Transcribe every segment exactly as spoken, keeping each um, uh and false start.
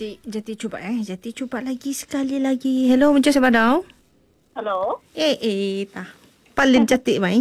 Jati, Jati cuba eh. Jati cuba lagi sekali lagi. Hello, macam siapa dah? Hello. Eh, eh, tak. Paling Jati mai.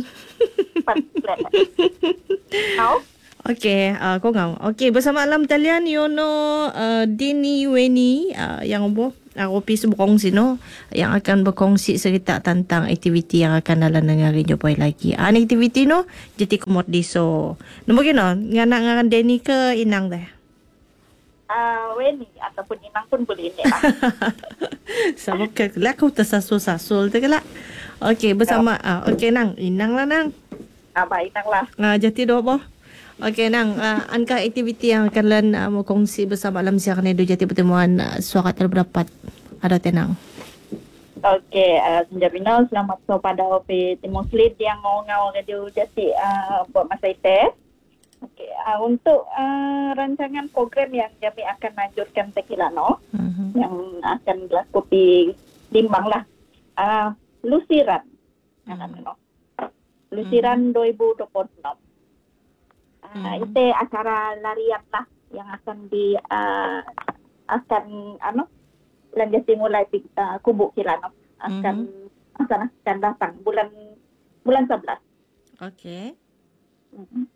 How? Okey, uh, kau ngau. Okey, bersama alam talian Yono uh, Dini Weni uh, yang apa? Aku pergi berkongsi no yang akan berkongsi cerita tentang aktiviti yang akan dalam negara jumpai lagi. Ah, aktiviti no jadi komod di so. Nombor kino, nganak ngaran Deni ke Inang dah. Uh, Weni ataupun Inang pun boleh ni lah. Sama ke lah kau tersasul-sasul tu ke lah. Okey, bersama ah, okey Nang, Inang lah Nang. Abah Inang lah. Ah, jadi do apa? Okey Nang, uh, angka aktiviti yang akan lan uh, mau kongsi bersama alam siaran edu jati pertemuan uh, suara terberdapat ada tenang. Okey, uh, Senjabina selamat so pada O P Timur Slit yang ngau-ngau radio jati uh, buat masa itu. Okey, uh, untuk uh, rancangan program yang kami akan lanjutkan tekilano uh-huh. yang akan berlaku di Limbang lah. Uh, Lusiran. Uh-huh. Lusiran uh-huh. dua ribu dua puluh enam. Uh, uh-huh. Itu acara larian lah yang akan di uh, akan ano lanjut mulai di uh, Kubu Kilano akan uh-huh. akan akan datang bulan bulan sebelas. Okey. Uh-huh.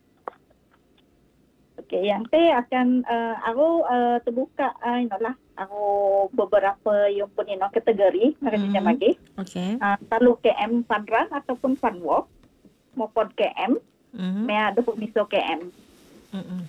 Okey, yang te akan uh, aku uh, terbuka uh, inolah aku beberapa yang pun ino kategori nak mm-hmm. lagi. Okey. Uh, Kalau K M fun run ataupun fun walk maupun K M, mm-hmm. mea ada pun miso K M. Mm-hmm.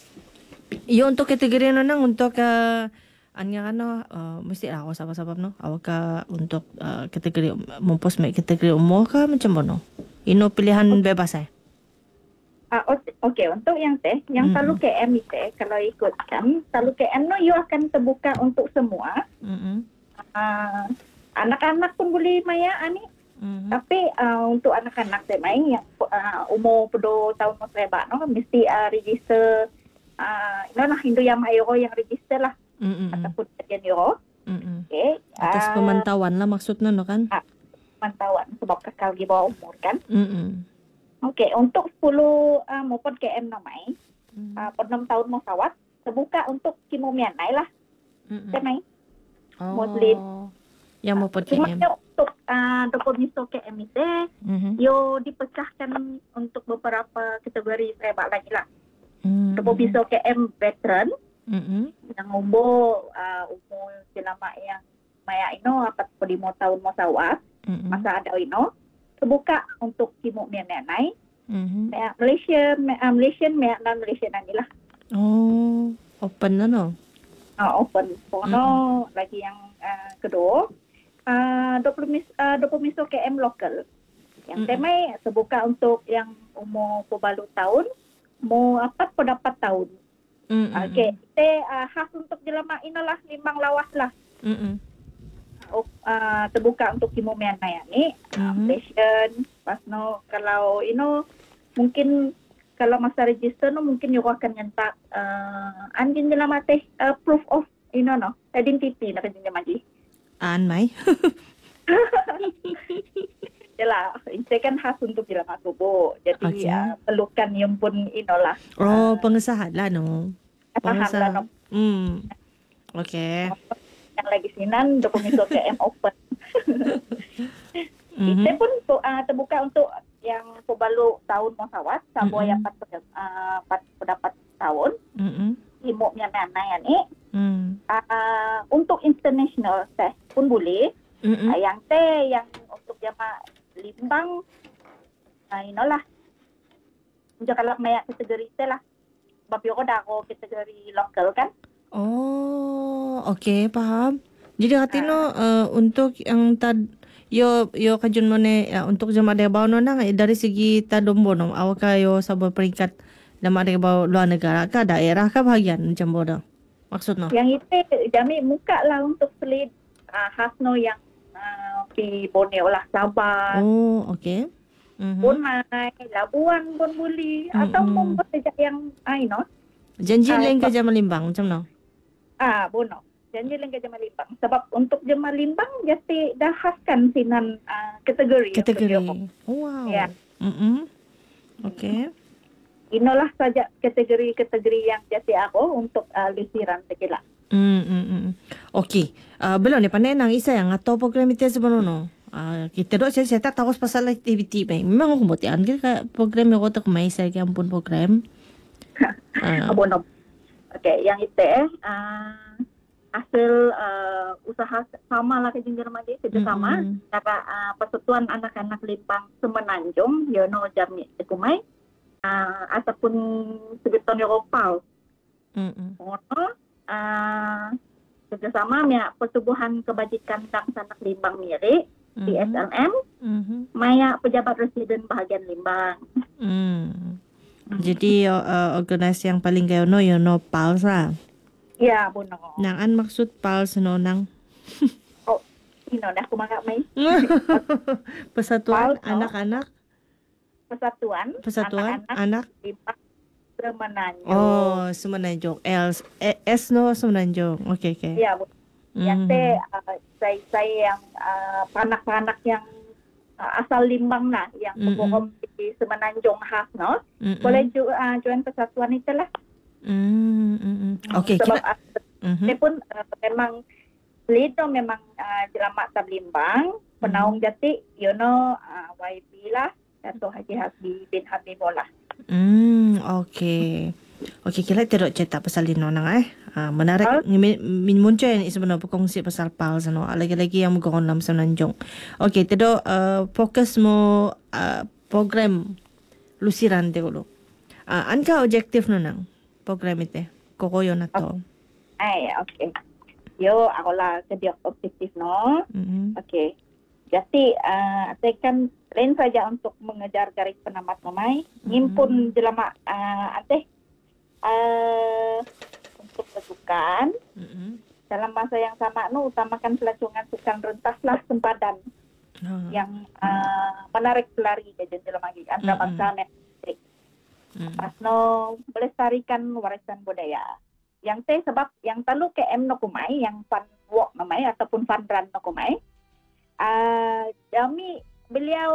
Iyo untuk kategori no nang untuk uh, anya ano uh, mesti lah ako sabab-sabab no. Awak ka untuk uh, kategori mumpos may kategori umur ka macam mana? Ino pilihan okay. bebas eh. Ah, uh, okey, untuk yang teh, yang mm-hmm. Talu K M itu, kalau ikutkan, Talu K M no, you akan terbuka untuk semua. Mm-hmm. Uh, anak-anak pun boleh maya ani. Mm-hmm. Tapi uh, untuk anak-anak teh main yang uh, umur dua tahun mau sebab no, mesti uh, register. Uh, ino lah Hindu yang mayo yang register lah. Mm-hmm. Ataupun kajian euro. Mm-hmm. Okay. Atas uh, pemantauan lah maksudnya no kan? Uh, pemantauan sebab kakak di bawah umur kan. Mm-hmm. Okey, untuk sepuluh uh, maupun K M namai, hmm. uh, per enam tahun mau sawat, terbuka untuk kimumian naik lah. Hmm. Kan Oh. Muslim. Yang maupun K M. Cuma untuk uh, dokumen K M itu, hmm. yo dipecahkan untuk beberapa kategori serba lagi lah. Hmm. Dokumen K M veteran, hmm. yang umur uh, umur selama yang maya ino empat puluh lima tahun mau sawat, hmm. masa ada ino. Terbuka untuk kimuk mian-mian naik. Mm-hmm. Malaysia, uh, Malaysian, non Malaysian anilah. Oh, open lah no? Uh, open. Pono mm-hmm. lagi yang uh, kedua, uh, dua puluh miso K M lokal. Yang mm-hmm. temai terbuka untuk yang umur berbalu tahun, mau apa pendapat tahun. Mm-hmm. Okey, kita uh, khas untuk jelema inilah limbang lawas lah. Mm-hmm. Uh, terbuka untuk kimumian naya ni mm-hmm. Malaysian pas no kalau you know mungkin kalau masa register no mungkin you akan nyentak uh, anjing dalam mati uh, proof of you know no identity nak jadi lagi an mai yalah itu kan khas untuk dalam aku bo jadi okay. uh, perlukan yang pun you know lah oh uh, pengesahan lah no pengesahan lah no hmm okey yang lagi sinan dokumen K M open. mm-hmm. Kita pun uh, terbuka untuk yang pebalu tahun mau sawat, sampai mm-hmm. yang empat uh, pendapat tahun. Mm-hmm. Imoknya mana ni? Mm. Uh, untuk international test pun boleh. Mm-hmm. Uh, yang teh yang untuk jamaah limbang, uh, inolah. Jika kalau mayak kategori teh lah. Bapak yo dah ko kategori lokal kan? Oh, okey, faham. Jadi katino uh, untuk yang tad yo yo kajun mone uh, untuk jemaah debau no nang dari segi tadombo no awak yo sabar peringkat jemaah debau luar negara ke daerah ke bahagian macam bodoh. Maksudnya? Yang itu jami muka lah untuk selit uh, khas no yang uh, di Borneo lah Sabah. Oh, okey. Mhm. Bunai, Labuan pun boleh mm-hmm. atau membuat sejak yang ai no. Janji uh, lain ke jemaah limbang macam no? Ah, bono. Janji lengkap jemaah limbang. Sebab untuk jemaah limbang, jadi dah khaskan sinan uh, kategori. Kategori. Oh, wow. Ya. Mm-hmm. Okey. Inilah saja kategori-kategori yang jadi aku untuk uh, lusiran tegila. Mm-hmm. Okey. Uh, belum ni pandai nang isa yang atau program itu sebenarnya. Uh, kita dok saya saya tak tahu pasal aktiviti baik. Memang aku buat yang kita program yang aku tak mai saya ampun program. Uh, Abon. Okey, yang itu eh uh, hasil uh, usaha sama lah kejeng dermaga kerjasama mm-mm. kata uh, Persatuan Anak-anak Limbang Semenanjung Yono Jami Kumai uh, ataupun sebeton Eropal. Mm-mm. Ngono uh, kerjasama mia Pertubuhan Kebajikan Dang Sanak Limbang Miri P S L M Mm-hmm. maya pejabat residen bahagian Limbang. Mm. Jadi uh, organisasi yang paling kayo no Yono Pals lah. Ya, buno. Nang an maksud Pals no nang Oh, ino dah kumaga may. Persatuan Pals, no? Anak-anak Persatuan Persatuan Anak-anak Anak Limbang Semenanjung. Oh, Semenanjung. L eh, S no Semenanjung. Okey okey. Ya, bu. Yang Mhm. te uh, saya saya yang uh, panak-panak yang uh, asal Limbang lah, yang Mm-mm. kepokom di Semenanjung khas, no. Mm-mm. Boleh juga uh, join persatuan itulah. Mm, mm, mm. Okey, Sebab kita. uh, Mhm. dia pun uh, memang Lido memang uh, jelamat Tablimbang, penaung jati, you know, uh, Y B lah, Dato' Haji Hasbi bin Habibullah. Hmm, okey. Okey, kita tidak cerita pasal ini nang eh. Ah, menarik. Pals? Min, min muncul ni sebenarnya berkongsi pasal Pals no. Lagi-lagi yang mengurang dalam Semenanjung. Okey, tidak uh, fokus mo uh, program lusiran te dulu. Ah, anka objektif no nang program itu. Kokoyo na to. Ay, okay. Yo, ako lah kediok objektif, no? Mhm. Okey. Jadi, uh, saya kan lain saja untuk mengejar garis penamat nomai, ngimpun jelama uh, ate uh, untuk pasukan Mhm. dalam masa yang sama nu utamakan pelacungan sukan rentas lah sempadan Ah. yang uh, menarik pelari ke jenderal lagi antara Mm-mm. bangsa metrik. Mm. Pas no melestarikan warisan budaya. Yang teh sebab yang talu ke M no kumai yang fan walk namai ataupun fan run no kumai. Ah, kami beliau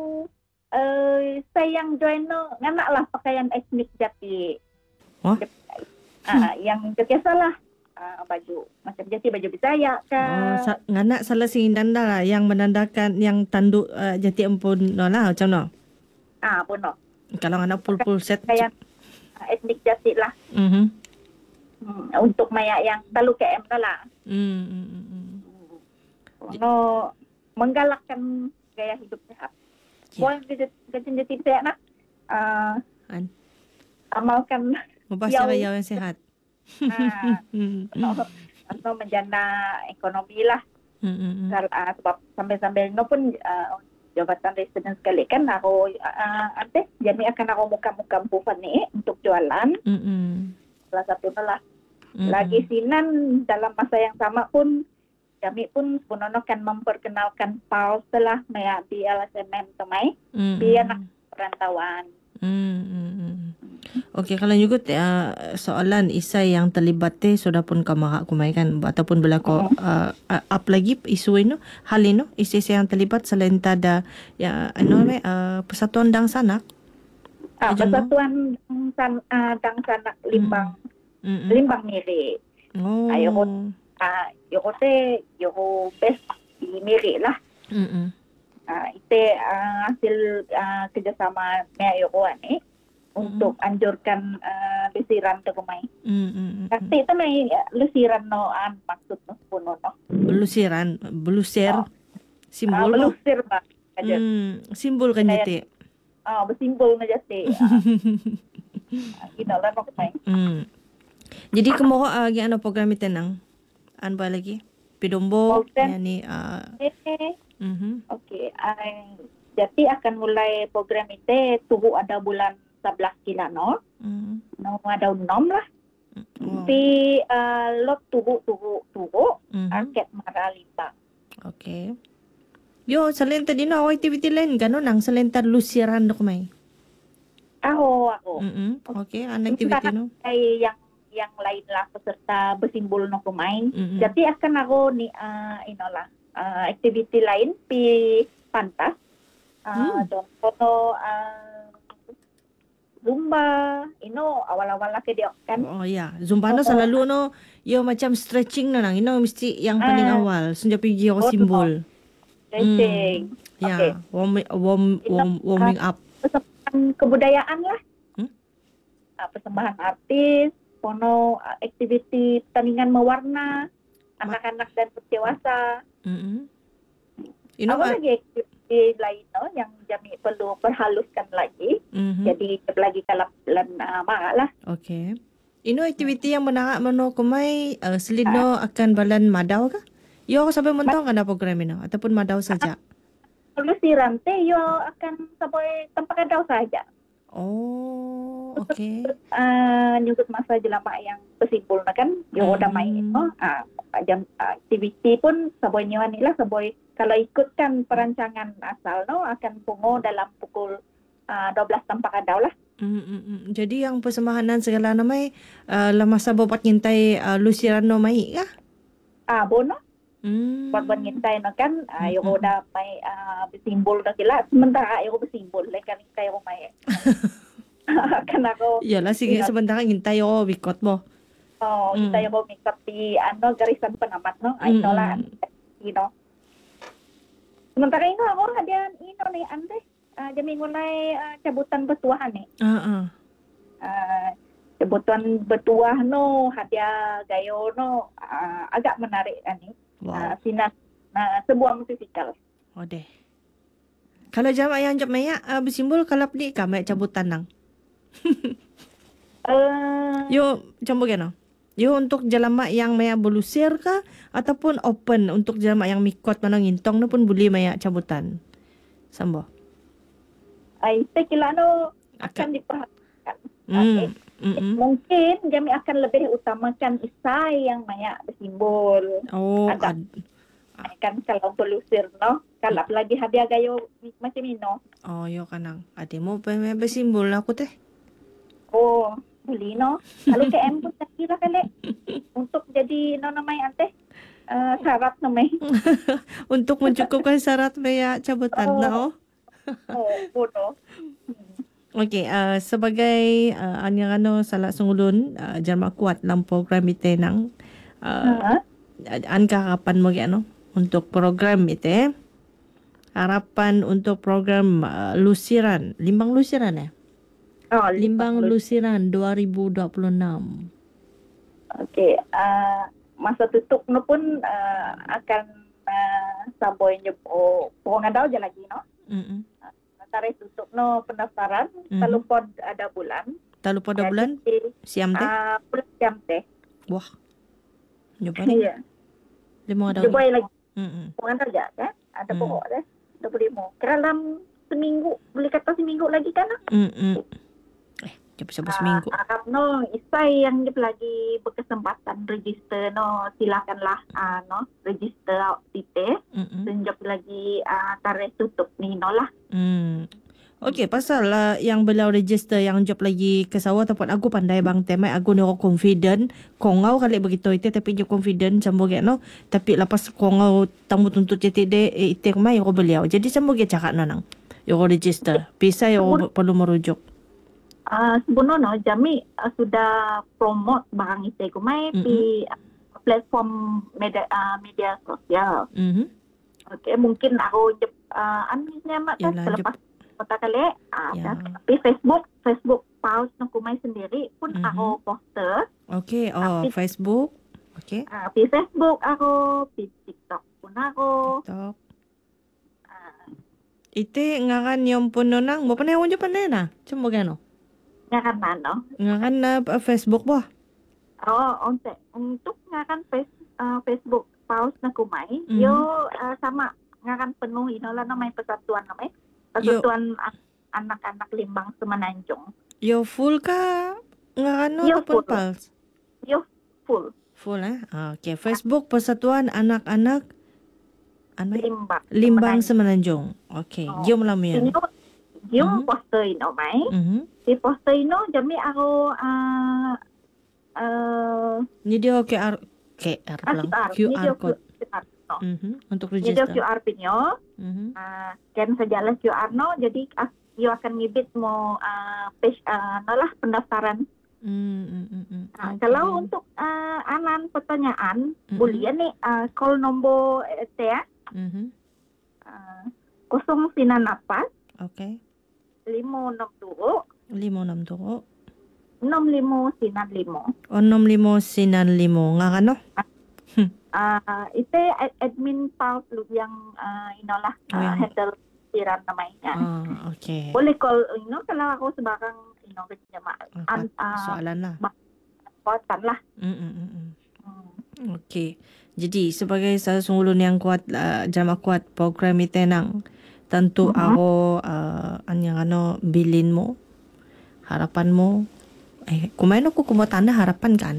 eh saya yang join no nganak lah pakaian etnik jati. Wah. Ah, yang terkesalah ah, baju macam jati baju Bisaya ke. Oh, sa- nganak salah singin lah yang menandakan yang tanduk uh, jati empun no lah macam no. Ah, pun no. Kalau nganak full-full set. Pakaian ah, etnik jati lah. Mhm. Hmm, untuk maya yang talu ke M no lah. Mm, mm, mm, mm. No menggalakkan gaya hidup sehat. Ya. Yeah. Kecil jati saya nak uh, An. amalkan Ubah Yaw. cara yang sehat. uh, Mm, atau, atau menjana ekonomi lah. mm, mm, mm. Kal- uh, sebab sambil-sambil no pun uh, jabatan residen sekali kan aku uh, ante jadi akan aku muka-muka bufan ni untuk jualan. Mm, mm. Salah satu lah. Mm, Lagi mm. sinan dalam masa yang sama pun kami pun sebenarnya kan memperkenalkan Pals telah maya di L S M M temai Mm, di mm. anak perantauan. Hmm, hmm, hmm. Okey, kalau juga uh, soalan isai yang terlibat teh sudah pun kamera kumai kan ataupun berlaku uh, up lagi isu ini hal ini isi yang terlibat selain tada ya ano uh, persatuan dang sanak. Ah, Ajan mo? Persatuan Dang, uh, Dang Sanak Limbang Mm-mm. Limbang Miri. Oh. Ayo ko ah yo te yo best di Miri lah. Mm-mm. Ah, ite ah, hasil ah, kerjasama mea yo ko ani untuk anjurkan uh, lesiran tu kumai. Mm-mm. Kasi itu may lesiran no an maksud no puno no. Belusiran, belusir Ah, simbol mo. belusir ba? Kajet. Hmm, simbol kan Kaya- jati. Ah, bersimbol na jati. Ah, kita lah no kumai. Hmm. Jadi kemo uh, ano program itu nang? Ano ba lagi? Pidombo Program. yani uh, Eh, mhm. Okey, uh, jadi akan mulai program itu tubuh ada bulan sebelas kila no. Mhm. No ada enam lah. Oh. Tapi uh, lot tubuh tubuh tubuh Mhm. arket maralita. Okay. Yo, selain tadi no activity lain kan no nang selain tadi lusiran do kumai. Ako ako. Mhm. Okay, an activity no. Ay yang yang lain lah peserta bersimbol no kumain. Mhm. Jadi akan ako ni uh, ino lah uh, activity lain pi pantas. Uh, Hmm. Contoh uh, Zumba, you know, awal-awal lah ke dia kan. Oh ya, Zumba no selalu no yo macam stretching no nang, you know mesti yang paling Ah, awal. Sunja pergi yo oh, simbol. stretching. Ya, Okay. warm, warm, Itu warm, warming up. persembahan kebudayaan lah. Hmm? Ah, persembahan artis, pono ah, aktiviti pertandingan mewarna anak-anak dan dewasa. Mm-mm. You know Apa what? lagi aktiviti lain no yang jami perlu perhaluskan lagi. Mhm. Jadi lagi kalap lan uh, lah. Okay. You know aktiviti yang menarik mano kumai uh, selino akan balan madau ka? Yo sampai mentong ada program ini ataupun madau saja. Pelusiran teh yo akan sampai tempat kadau saja. Oh, okay. Uh, nyukut masa jelama yang bersimpul na kan yo Hmm. udah main no. Ah, jam ah, aktiviti pun saboy nyawa ni lah saboy kalau ikutkan perancangan asal no akan pungo dalam pukul uh, dua belas tanpa kadau lah. Mm, mm, mm. Jadi yang persembahanan segala namai uh, lah masa bapak ngintai uh, Luciano mai kah? Ah, bono Hmm. buat buat ngintai no kan uh, yo Mm-mm. udah may uh, bersimbol na sila sementara yo bersimbol lain kan ngintai ko may kan ako Yalah sige Ingat. sebentar ngintai oh bikot mo. oh Mm. ngintai ko makeup di ano garisan penamat no ay Mm-mm. ito lah you know sementara ino ako hadian ino ni ande uh, jami mulai uh, cabutan bertuahan ni Ah ah. uh, cabutan bertuah no hadiah gayo no uh, agak menarik ani Wow. uh, sinar uh, sebuah musikal. Oh deh. Kalau jamaah yang jam maya uh, bersimbol kalap ni kami cabutan nang. Uh, Yo campur kan? Yo untuk jalamak yang maya belusir kah ataupun open untuk jalamak yang mikot mana ngintong ni pun boleh maya cabutan. Sambo. ay sekila no Akan. akan diperhatikan. Hmm. Mm-mm. Mungkin kami akan lebih utamakan isai yang maya bersimbol. Oh, Ada. ad- Kan kalau belusir no, kalap lagi hadiah gayo macam ino. oh yo kanang. Ade mo pa may bersimbol aku teh. Oh, beli no. Kalau ke M pun tak kira kali untuk jadi no namanya ante uh, syarat namanya. Untuk mencukupkan syarat maya cabutan Oh. na oh. Oh, bodoh. Okey, uh, sebagai uh, anyang ano salah sungulun uh, jarma kuat dalam program ite nang uh, Ha? an harapan mo ano untuk program ite. Harapan untuk program uh, lusiran, limbang lusiran eh. Oh, Limbang lusiran dua ribu dua puluh enam. Okey, uh, masa tutup no pun uh, akan uh, sampai nyepo pohon adau je lagi no. Mm. Tarikh tutup no pendaftaran Mhm. kalau pod ada bulan. Tak lupa dah bulan Jadi, siam teh. uh, bulan jam teh. Wah. Nyoba ni. Ya. Lima ada. Coba lagi Mm. pohon adau je kan. Ada Hmm. pokok deh. dua puluh lima. Kira dalam seminggu, boleh kata seminggu lagi kan? Mm. Eh, cepat-cepat seminggu. Uh, harap no, isai yang dia lagi berkesempatan register no, silakanlah uh, no, register tite. Mm. Tunjuk lagi uh, tarikh tutup ni no lah. Hmm. Okey, pasal uh, yang beliau register yang job lagi ke sawah ataupun aku pandai bang temai aku ni orang confident kongau kali begitu itu tapi je confident sambo get no tapi lepas kongau tamu tuntut cetek de eh, itek mai aku beliau jadi sambo get cakap nanang yo register bisa yo perlu merujuk. Uh, sebenarnya no, jami uh, sudah promote barang itu kumai Mm-mm. di uh, platform media, uh, media sosial. Mhm. Okey, mungkin aku jep, uh, anisnya mak tak Yalah, selepas kota kali uh, Ya. tapi Facebook Facebook post no kumai sendiri pun Mhm. aku poster. Okey, oh Tapi- Facebook. Okey. Uh, di Facebook aku, di TikTok pun aku. Tok. Uh, Ite ngaran yang pun nang, mo panay unjo panay na. Cuma gano. ngakan no. Ngaran na uh, Facebook bah. Oh, untuk untuk ngakan face, uh, Facebook post na kumai, Mhm. yo uh, sama ngakan penuh inolah namanya persatuan namanya. Persatuan an- anak-anak Limbang Semenanjung. Yo full ka ngaran no Yo, ataupun full. pals? Yo full Full eh. Ah, okey, Facebook Persatuan Anak-anak Anak Limbang. Limbang Semenanjung. Okey, Oh. jom lah Ini mian. yo Mhm. poster ino mai. Mhm. Di poster ino jami aku uh, uh, Ni dia Q R Q R lang. Q Ni R dia code. Q R no. Mhm. Untuk Ni dia register. Q R pinyo. Mhm. Uh, scan sajalah Q R no, jadi uh, you akan ngibit mo uh, page, uh, nalah pendaftaran. Mm, mm, mm, mm. Uh, Okay. Kalau untuk uh, anan pertanyaan, Mm-mm. boleh ni uh, call nombor eh, te ya. Mhm. Uh, kosong sinan apa Okay. lima enam dua Limo enam dua. enam lima sinan lima. Onom limo sinan limo. Nga kano? Uh, ite ad- admin Pals lu yang uh, inolah Oh, uh, yang- handle siran namanya. Ah, okay. Boleh call ino kalau aku sebarang ino kerja mak Empat an uh, soalan lah. kuatan lah. Mm, mm, mm, mm. Hmm. Okey. Jadi sebagai salah sungulun yang kuat uh, jama kuat program itu nang tentu Mhm. ako uh, anyang ano bilin mo harapan mo eh kumain ako kumotanda harapan kan.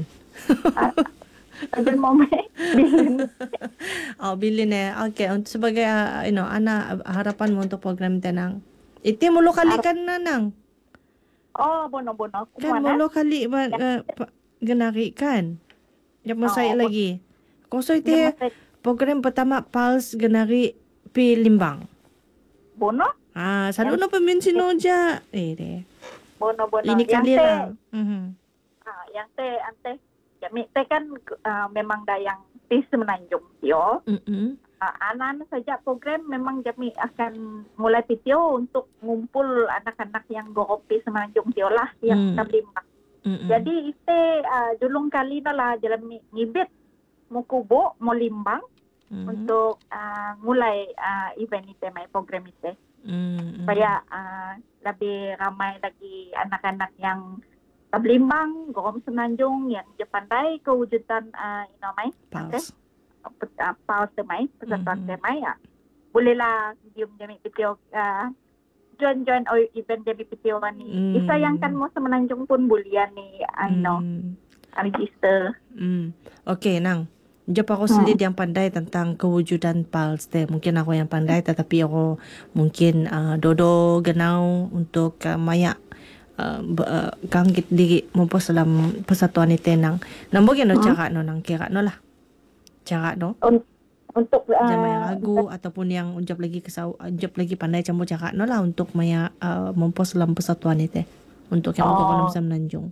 Ada momen bilin. Oh bilin eh. Okay, untuk sebagai uh, you know ana harapan mo untuk program itu nang iti mo lokali kan na nang Oh, bono-bono. kan mo lokali ba uh, pa- ganari kan. Yang mo Oh, saya bo- lagi. Koso iti Dia masih program pertama Pulse ganari pi Limbang. bono, Ah, selalu na paminsin no dya. Eh, de. bono-bono. Ini yang kali te, lang. Mhm. ah, yang te, ante, kami te kan uh, memang dah yang di Semenanjung tio. Mhm. Uh, anak-anak saja program memang kami akan mulai pitio untuk ngumpul anak-anak yang goropi Semenanjung tio lah yang Hmm. terlibat. Mhm. Jadi ite uh, julung kali na lah jalan mi- ngibit mo kubo mo limbang Mhm. untuk uh, mulai uh, event ite may program ite. Mhm. Supaya uh, lebih ramai lagi anak-anak yang tablimbang, gorom Semenanjung yang dia pandai kewujudan uh, ino may Pulse. uh, paus temai, persatuan Mhm. temai ya. Bolehlah dium jami pitio uh, join-join or event jami pitio ni. Hmm. Disayangkan mo Semenanjung pun boleh ni ano Hmm. register. Hmm. Okay, nang. Jop ako sulit yang pandai tentang kewujudan Pulse te. Mungkin aku yang pandai tetapi ako mungkin uh, dodo ganau untuk uh, maya uh, b- uh, gangit diri mo po dalam persatuan ite nang. Nang bagay no Hmm. cara no nang kira no lah. Cara no. Un- untuk uh, Jangan maya lagu ataupun yang unjap lagi kesau unjap lagi pandai campur cakap no lah untuk maya uh, mempos dalam persatuan itu untuk yang Oh. untuk kolam Semenanjung.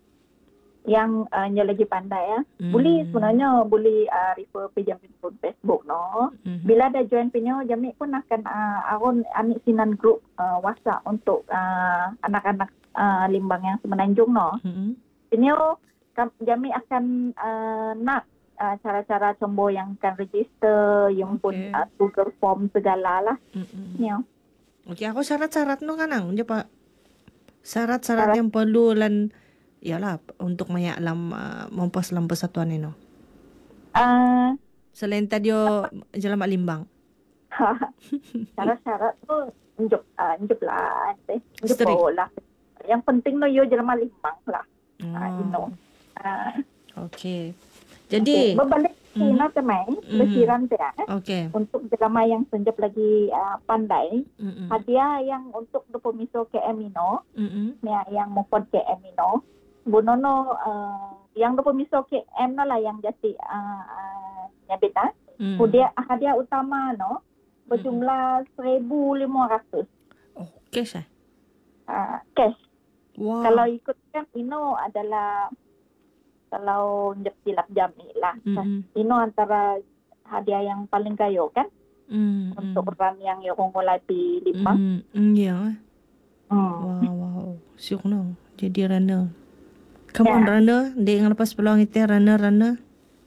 yang uh, nya lagi pandai ya. Hmm. Boleh sebenarnya boleh uh, refer pe jami pun Facebook no. Mhm. Bila ada join pinyo jami pun akan uh, aron ambil sinan grup uh, WhatsApp untuk uh, anak-anak uh, limbang yang Semenanjung no. Mhm. Pinyo kam- jami akan uh, nak uh, cara-cara combo yang kan register, yang pun Okay. uh, Google Form segala lah. Mhm. Ya. Okey, aku syarat-syarat no kanang. Dia pak syarat-syarat Syarat. yang perlu lan ialah untuk maya dalam uh, mempos dalam persatuan ini no. Uh, Selain tadi yo jalan mak limbang. syarat-syarat tu unjuk uh, unjuk lah, teh. Unjuk Strict. lah. Yang penting no yo jalan malimbang lah. Uh, you Oh. know. Uh, Okey. Jadi, berbalik Mhm. Cina temai, Mhm. lesiran dia. okey. Untuk jelama yang senjap lagi uh, pandai, Mhm. hadiah yang untuk dua miso K M ino, Mhm. yang yang mupod K M ino, bunono uh, yang dua miso K M no lah yang jadi uh, uh, nyabit ah. Mhm. Hadiah hadiah utama no berjumlah seribu lima ratus Okey sah. uh, cash. Wow. Kalau ikut kan ino adalah kalau njep tilap jami lah. Mhm. Ino antara hadiah yang paling kayo kan Mhm. untuk run yang yung mulai pi lima. Mm, mm, ya. Hmm. Wow, wow. Syuk no. Jadi runner. Come on Ya. runner. Dia yang lepas peluang itu runner, runner.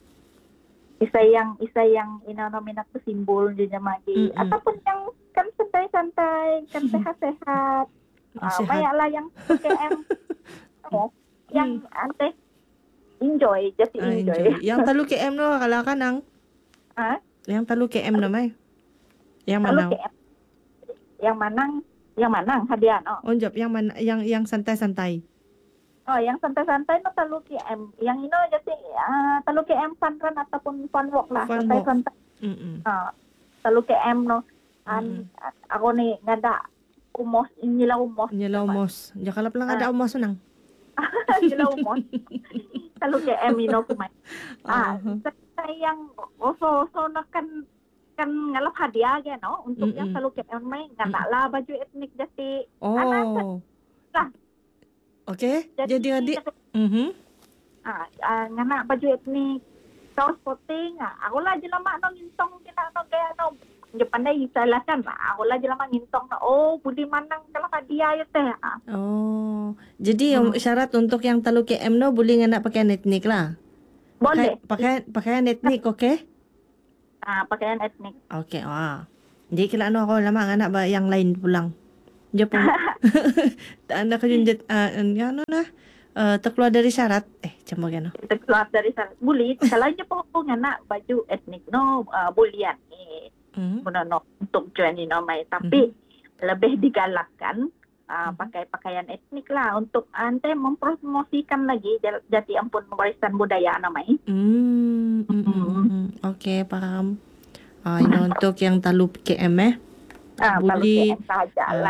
Isa yang isa yang ino nominat tu simbol di jamagi Mm-mm. ataupun yang kan santai-santai, kan sehat-sehat. Ah, Sehat. mayaklah yang K M. Oh, yang ante enjoy, just Ah, enjoy. enjoy. Yang talu K M no kalau kanang. Ah, Yang talu K M namai. Yang kalau mana? K M. Yang manang, yang manang hadiah no. Onjop yang mana yang yang santai-santai. Oh, yang santai-santai no talu K M. Yang ino jadi ah, talu K M fun run ataupun fun walk lah, Fun walk. santai-santai. Mm. Ah, talu K M no. An ako ni ngada umos inila umos. Nyela umos. Jakala pelang ada umos nang. Inila umos. Talu K M ino kumay. Ah, Uh-huh. sa yang oso-oso na kan kan ngalap hadiah kan, no? Untuk Mm-mm. yang selalu K M mai nganak lah baju etnik jadi anak Oh. lah. Okey. Jadi Jadi adik. Mhm. ah, ah nganak baju etnik kaos sporting, ah, aku lah je lama no ngintong kita no kaya no. Dia pandai istilahkan lah. Aku lah je lama ngintong no. Oh, budi manang kalau hadiah ya teh. Ah. Oh. Jadi yang Hmm. syarat untuk yang talu K M no boleh nganak pakaian etnik lah. Boleh. Pakai pakaian etnik okey? Ah, pakaian etnik. Okey. Wah. Jadi kila no ako lama nganak ba yang lain pulang. Dia pun tak ada kejunjat uh, ano na uh, terkeluar dari syarat. Eh, cuma gano. Kita keluar dari sana. Boleh. Kalau aja po nganak baju etnik no, uh, boleh eh. Mhm. Guna no untuk join ni no mai. Tapi lebih digalakkan uh, pakai pakaian etnik lah untuk ante mempromosikan lagi jal- jati ampun warisan budaya namai. Hmm. mm, mm, mm, mm. Okey, paham. Ah, ini untuk yang talu K M eh. Ah, kalau Boleh K M sahaja ah, lah.